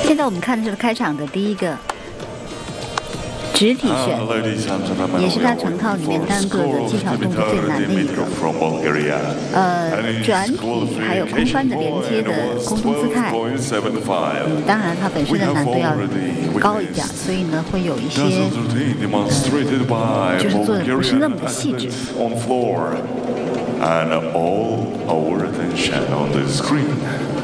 现在我们看的是开场的第一个直体旋，也是它整套里面单个的技巧动作最难的一个。转体还有空翻的连接的空中姿态，当然它本身的难度要高一点，所以呢会有一些就是做的不是那么的细致。 And all our attention on the screen.